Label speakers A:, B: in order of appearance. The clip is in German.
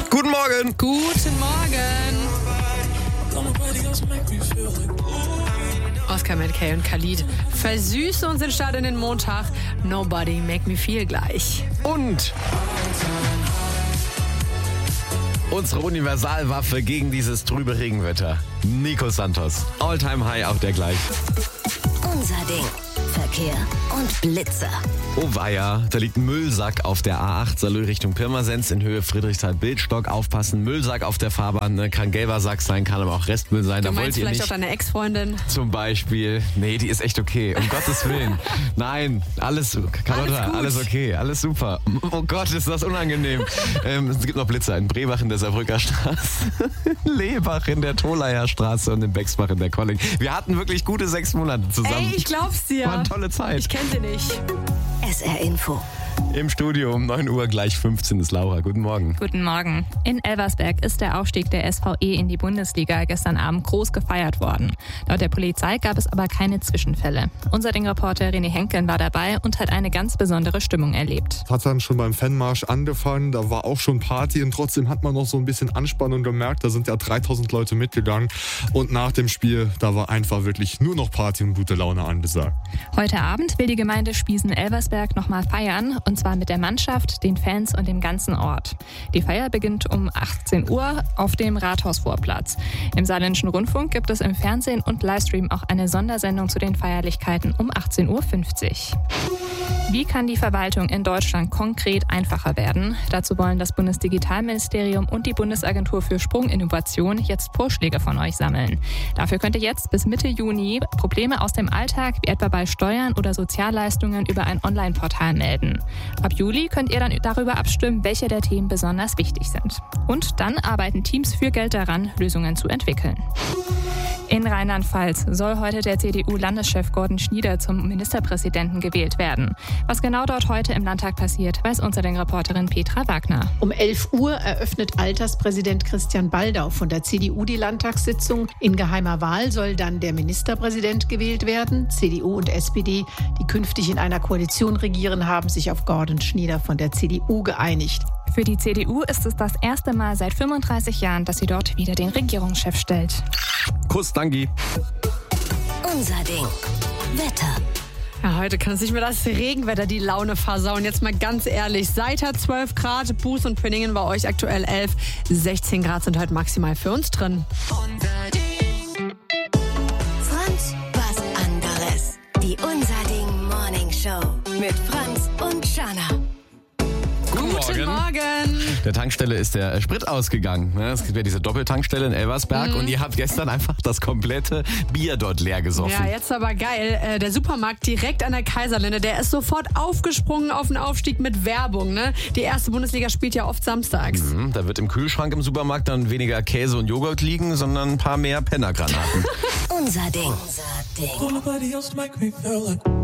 A: Guten Morgen.
B: Guten Morgen. Oscar Mackay und Khalid versüßen uns den Start in den Montag. Nobody make me feel gleich.
A: Und unsere Universalwaffe gegen dieses trübe Regenwetter. Nico Santos. All-time high auch der gleich.
C: Unser Ding. Verkehr und Blitzer.
A: Oh weia, da liegt ein Müllsack auf der A8 Salö Richtung Pirmasens in Höhe Friedrichsthal-Bildstock. Aufpassen, Müllsack auf der Fahrbahn. Ne? Kann gelber Sack sein, kann aber auch Restmüll sein.
B: Du
A: Da wollt
B: meinst
A: ihr
B: vielleicht
A: nicht.
B: auch deine Ex-Freundin?
A: Zum Beispiel. Nee, die ist echt okay. Um Gottes Willen. Nein, alles, Carlotta,
B: gut.
A: alles okay, alles super. Oh Gott, ist das unangenehm. Es gibt noch Blitzer in Brewach in der Saarbrücker Straße, Lebach in der Tholayer Straße und in Bexbach in der Kolling. Wir hatten wirklich gute 6 Monate zusammen.
B: Ey, ich glaub's dir.
A: War eine tolle Zeit.
B: Ich kenn sie nicht.
C: SR Info.
A: Im Studio um 9 Uhr gleich 15 ist Laura. Guten Morgen.
D: Guten Morgen. In Elversberg ist der Aufstieg der SVE in die Bundesliga gestern Abend groß gefeiert worden. Laut der Polizei gab es aber keine Zwischenfälle. Unser Ding-Reporter René Henken war dabei und hat eine ganz besondere Stimmung erlebt.
E: Hat dann schon beim Fanmarsch angefangen, da war auch schon Party und trotzdem hat man noch so ein bisschen Anspannung gemerkt. Da sind ja 3000 Leute mitgegangen und nach dem Spiel, da war einfach wirklich nur noch Party und gute Laune angesagt.
D: Heute Abend will die Gemeinde Spiesen-Elversberg nochmal feiern, und zwar mit der Mannschaft, den Fans und dem ganzen Ort. Die Feier beginnt um 18 Uhr auf dem Rathausvorplatz. Im Saarländischen Rundfunk gibt es im Fernsehen und Livestream auch eine Sondersendung zu den Feierlichkeiten um 18.50 Uhr. Wie kann die Verwaltung in Deutschland konkret einfacher werden? Dazu wollen das Bundesdigitalministerium und die Bundesagentur für Sprunginnovation jetzt Vorschläge von euch sammeln. Dafür könnt ihr jetzt bis Mitte Juni Probleme aus dem Alltag, wie etwa bei Steuern oder Sozialleistungen, über ein Online-Portal melden. Ab Juli könnt ihr dann darüber abstimmen, welche der Themen besonders wichtig sind. Und dann arbeiten Teams für Geld daran, Lösungen zu entwickeln. In Rheinland-Pfalz soll heute der CDU-Landeschef Gordon Schnieder zum Ministerpräsidenten gewählt werden. Was genau dort heute im Landtag passiert, weiß unsere Reporterin Petra Wagner.
F: Um 11 Uhr eröffnet Alterspräsident Christian Baldau von der CDU die Landtagssitzung. In geheimer Wahl soll dann der Ministerpräsident gewählt werden. CDU und SPD, die künftig in einer Koalition regieren, haben sich auf Gordon Schnieder von der CDU geeinigt.
D: Für die CDU ist es das erste Mal seit 35 Jahren, dass sie dort wieder den Regierungschef stellt.
A: Kuss, Dangi.
C: Unser Ding. Wetter.
B: Ja, heute kann sich mir das Regenwetter die Laune versauen. Jetzt mal ganz ehrlich, Seiter 12 Grad, Buß und Pünningen bei euch aktuell 11. 16 Grad sind heute maximal für uns drin.
C: Unser Ding. Franz, was anderes. Die Unser Ding Morning Show mit Franz und Jana.
B: Guten Morgen.
A: Der Tankstelle ist der Sprit ausgegangen. Es gibt ja diese Doppeltankstelle in Elversberg und ihr habt gestern einfach das komplette Bier dort leer gesoffen.
B: Ja, jetzt aber geil. Der Supermarkt direkt an der Kaiserlinde, der ist sofort aufgesprungen auf den Aufstieg mit Werbung. Ne? Die erste Bundesliga spielt ja oft samstags.
A: Da wird im Kühlschrank im Supermarkt dann weniger Käse und Joghurt liegen, sondern ein paar mehr Pennergranaten.
C: Unser Ding. Unser Ding.